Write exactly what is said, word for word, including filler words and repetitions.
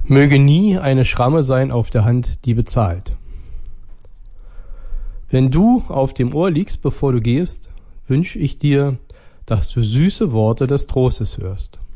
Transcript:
Möge nie eine Schramme sein auf der Hand, die bezahlt. Wenn du auf dem Ohr liegst, bevor du gehst, wünsche ich dir, dass du süße Worte des Trostes hörst.